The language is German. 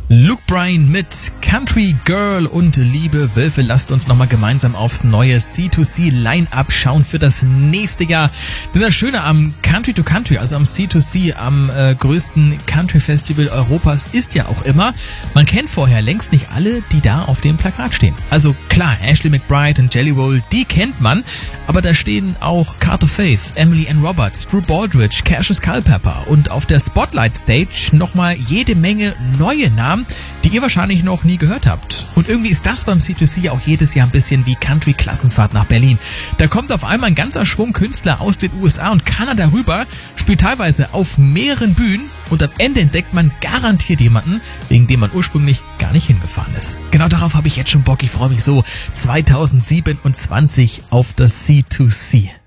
Luke Bryan mit Country Girl und liebe Wölfe, lasst uns nochmal gemeinsam aufs neue C2C Line-Up schauen für das nächste Jahr. Denn das Schöne am Country to Country, also am C2C, am größten Country Festival Europas, ist ja auch immer, man kennt vorher längst nicht alle, die da auf dem Plakat stehen. Also klar, Ashley McBryde und Jelly Roll, die kennt man, aber da stehen auch Carter Faith, Emily Ann Roberts, Drew Baldridge, Cassius Culpepper und auf der Spotlight Stage nochmal jede Menge neue Namen, die ihr wahrscheinlich noch nie gehört habt. Und irgendwie ist das beim C2C auch jedes Jahr ein bisschen wie Country-Klassenfahrt nach Berlin. Da kommt auf einmal ein ganzer Schwung Künstler aus den USA und Kanada rüber, spielt teilweise auf mehreren Bühnen und am Ende entdeckt man garantiert jemanden, wegen dem man ursprünglich gar nicht hingefahren ist. Genau darauf habe ich jetzt schon Bock. Ich freue mich so 2027 auf das C2C.